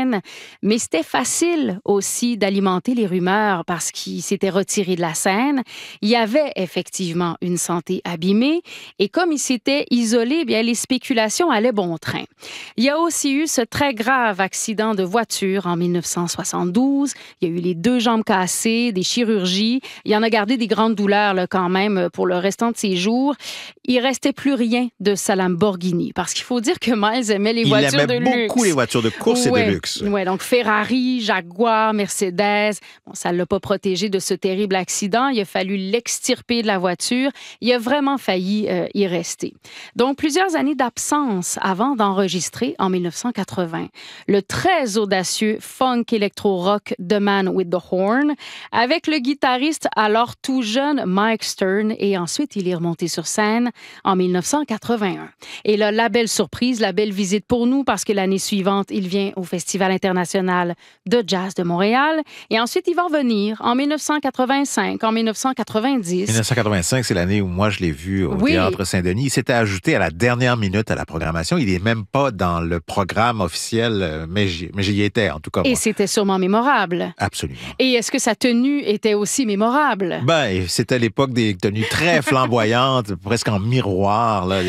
scène, mais c'était facile aussi d'alimenter les rumeurs parce qu'il s'était retiré de la scène. Il y avait effectivement une santé abîmée et comme il s'était isolé, bien, les spéculations allaient bon train. Il y a aussi eu ce très grave accident de voiture en 1972. Il y a eu les 2 jambes cassées, des chirurgies. Il en a gardé des grandes douleurs là, quand même pour le restant de ses jours. Il restait plus rien de sa Lamborghini parce qu'il faut dire que Miles aimait les voitures de luxe. Il aimait beaucoup les voitures de course et de luxe. Oui, donc Ferrari, Jaguar, Mercedes. Bon, ça ne l'a pas protégé de ce terrible accident. Il a fallu l'extirper de la voiture. Il a vraiment failli y rester. Donc, plusieurs années d'absence avant d'enregistrer en 1980 le très audacieux funk électro-rock The Man with the Horn avec le guitariste alors tout jeune Mike Stern et ensuite il est remonté sur scène en 1981. Et là, la belle surprise, la belle visite pour nous parce que l'année suivante, il vient au Festival international de jazz de Montréal et ensuite il va revenir en 1985, en 1990. 1985, c'est l'année où moi je l'ai vu au Théâtre Saint-Denis. Il s'était ajouté à la dernière minute à la programmation. Il n'est même pas dans le programme officiel, mais j'y étais en tout cas. Moi. Et c'était sûrement mémorable. Absolument. Et est-ce que sa tenue était aussi mémorable? Ben, c'était l'époque des tenues très flamboyantes, presque en miroir. Là,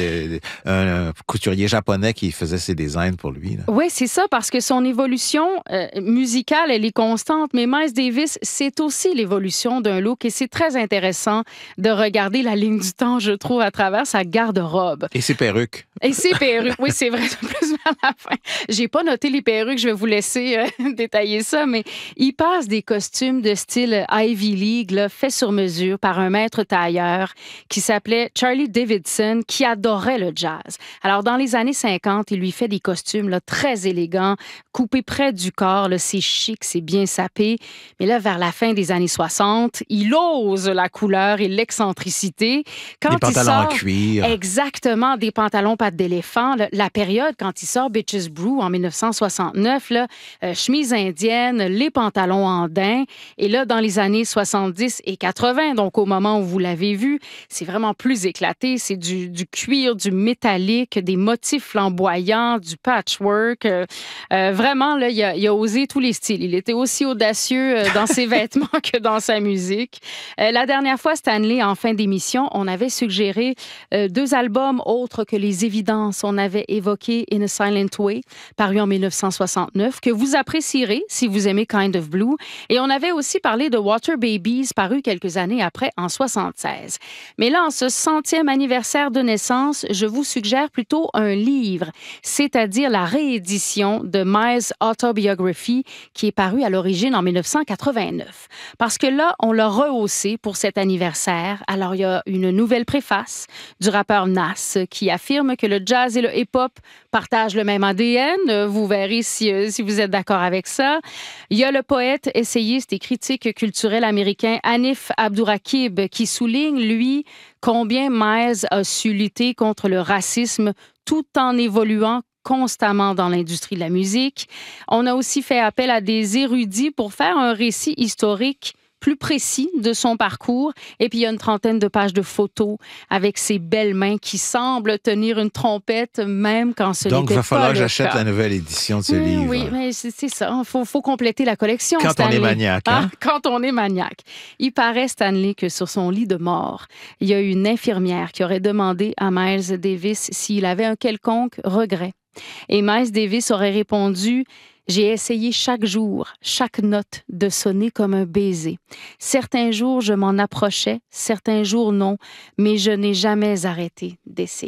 un couturier japonais qui faisait ses designs pour lui. Là. Oui, c'est ça, parce que son évolution musicale, elle est constante, mais Miles Davis, c'est aussi l'évolution d'un look et c'est très intéressant de regarder la ligne du temps, je trouve, à travers sa garde-robe. Et ses perruques. Et ses perruques, oui, c'est vrai, plus vers la fin. J'ai pas noté les perruques, je vais vous laisser détailler ça, mais il passe des costumes de style Ivy League, là, fait sur mesure par un maître tailleur qui s'appelait Charlie Davidson, qui adorait le jazz. Alors, dans les années 50, il lui fait des costumes là, très élégants, coupés près du corps, là, c'est chic, c'est bien sapé. Mais là, vers la fin des années 60, il ose la couleur et l'excentricité. Quand des pantalons en cuir. Exactement, des pantalons pattes d'éléphant. La période, quand il sort Bitches Brew en 1969, là, chemise indienne, les pantalons en daim. Et là, dans les années 70 et 80, donc au moment où vous l'avez vu, c'est vraiment plus éclaté. C'est du cuir, du métallique, des motifs flamboyants, du patchwork. Vraiment, là, il a osé tous les styles. Il était aussi audacieux dans ses vêtements que dans sa musique. La dernière fois, Stanley, en fin d'émission, on avait suggéré 2 albums autres que les évidences. On avait évoqué In a Silent Way, paru en 1969, que vous apprécierez si vous aimez Kind of Blue. Et on avait aussi parlé de Water Babies, paru quelques années après, en 76. Mais là, en ce 100e anniversaire de naissance, je vous suggère plutôt un livre, c'est-à-dire la réédition de Miles' Autobiography, qui est paru à l'origine en 1989. Parce que là, on l'a rehaussé pour cet anniversaire. Alors, il y a une nouvelle préface du rappeur Nas qui affirme que le jazz et le hip-hop partagent le même ADN. Vous verrez si vous êtes d'accord avec ça. Il y a le poète, essayiste et critique culturel américain Hanif Abdurraqib qui souligne, lui, combien Miles a su lutter contre le racisme tout en évoluant constamment dans l'industrie de la musique. On a aussi fait appel à des érudits pour faire un récit historique plus précis de son parcours. Et puis, il y a une trentaine de pages de photos avec ses belles mains qui semblent tenir une trompette, même quand ce n'était pas le cas. Donc, il va falloir que j'achète la nouvelle édition de ce livre. Oui, mais c'est ça. Il faut compléter la collection, Quand Stanley. on est maniaque. Hein? Quand on est maniaque. Il paraît, Stanley, que sur son lit de mort, il y a une infirmière qui aurait demandé à Miles Davis s'il avait un quelconque regret. Et Miles Davis aurait répondu: « J'ai essayé chaque jour, chaque note de sonner comme un baiser. Certains jours, je m'en approchais, certains jours non, mais je n'ai jamais arrêté d'essayer. »